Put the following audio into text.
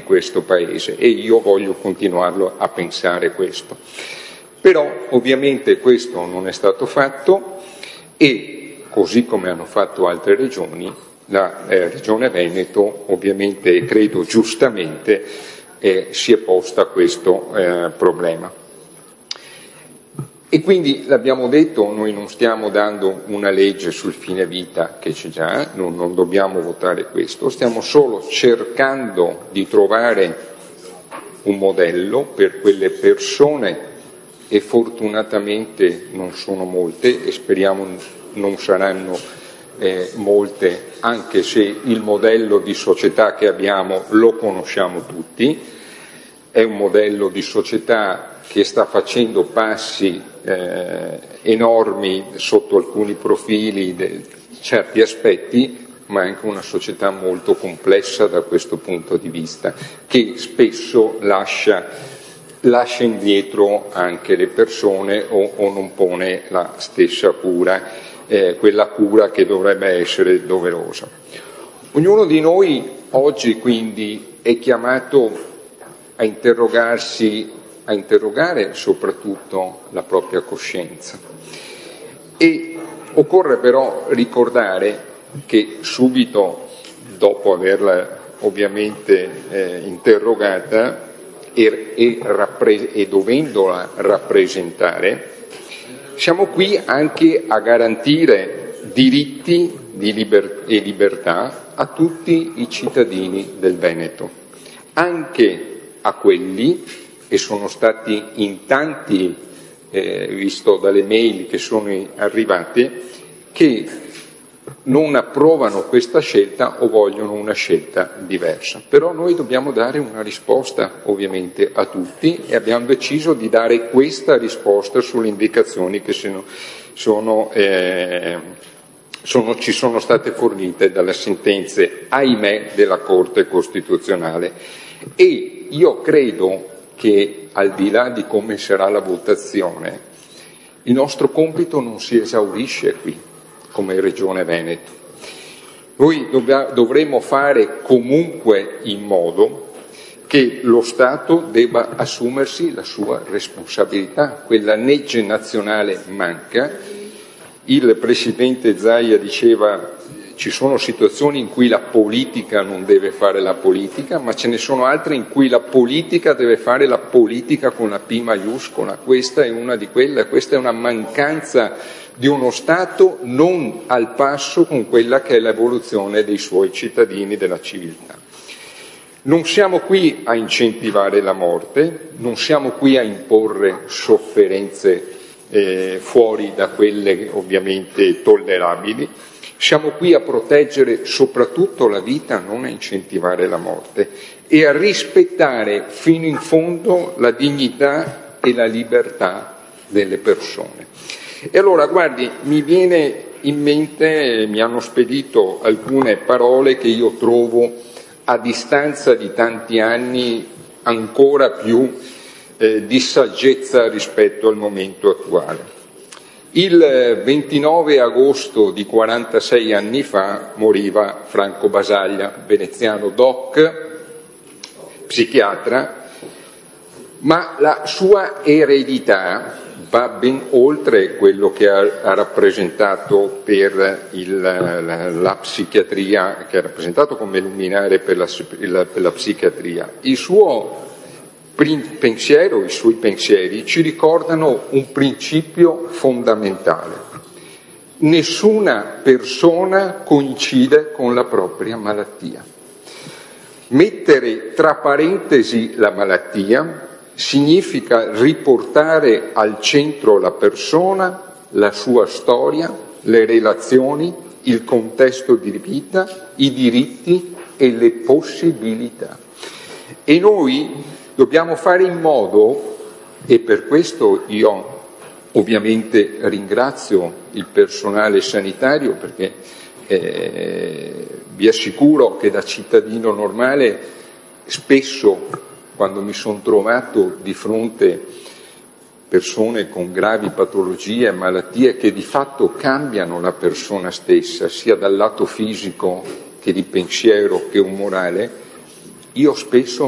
questo Paese, e io voglio continuarlo a pensare questo. Però ovviamente questo non è stato fatto, e così come hanno fatto altre regioni, la Regione Veneto ovviamente, credo giustamente, si è posta questo problema. E quindi l'abbiamo detto, noi non stiamo dando una legge sul fine vita che c'è già, non dobbiamo votare questo, stiamo solo cercando di trovare un modello per quelle persone, e fortunatamente non sono molte e speriamo non saranno molte, anche se il modello di società che abbiamo lo conosciamo tutti, è un modello di società che sta facendo passi enormi sotto alcuni profili, certi aspetti, ma è anche una società molto complessa da questo punto di vista, che spesso lascia indietro anche le persone o non pone la stessa cura, quella cura che dovrebbe essere doverosa. Ognuno di noi oggi quindi è chiamato a interrogare soprattutto la propria coscienza, e occorre però ricordare che subito dopo averla ovviamente interrogata e dovendola rappresentare, siamo qui anche a garantire diritti e libertà a tutti i cittadini del Veneto, anche a quelli, e sono stati in tanti, visto dalle mail che sono arrivate, che non approvano questa scelta o vogliono una scelta diversa. Però noi dobbiamo dare una risposta ovviamente a tutti, e abbiamo deciso di dare questa risposta sulle indicazioni che ci sono state fornite dalle sentenze, ahimè, della Corte Costituzionale. E io credo che, al di là di come sarà la votazione, il nostro compito non si esaurisce qui come Regione Veneto. Noi dovremo fare comunque in modo che lo Stato debba assumersi la sua responsabilità. Quella legge nazionale manca. Il Presidente Zaia diceva: ci sono situazioni in cui la politica non deve fare la politica, ma ce ne sono altre in cui la politica deve fare la politica con la P maiuscola. Questa è una di quelle, questa è una mancanza di uno Stato non al passo con quella che è l'evoluzione dei suoi cittadini, della civiltà. Non siamo qui a incentivare la morte, non siamo qui a imporre sofferenze fuori da quelle ovviamente tollerabili. Siamo qui a proteggere soprattutto la vita, non a incentivare la morte, e a rispettare fino in fondo la dignità e la libertà delle persone. E allora, guardi, mi viene in mente, mi hanno spedito alcune parole che io trovo, a distanza di tanti anni, ancora più di saggezza rispetto al momento attuale. Il 29 agosto di 46 anni fa moriva Franco Basaglia, veneziano doc, psichiatra, ma la sua eredità va ben oltre quello che ha rappresentato per la psichiatria, che ha rappresentato come luminare per la psichiatria. Il suo pensiero, i suoi pensieri ci ricordano un principio fondamentale: nessuna persona coincide con la propria malattia. Mettere tra parentesi la malattia significa riportare al centro la persona, la sua storia, le relazioni, il contesto di vita, i diritti e le possibilità. E noi dobbiamo fare in modo, e per questo io ovviamente ringrazio il personale sanitario, perché vi assicuro che da cittadino normale spesso, quando mi sono trovato di fronte persone con gravi patologie e malattie che di fatto cambiano la persona stessa, sia dal lato fisico che di pensiero che umorale, io spesso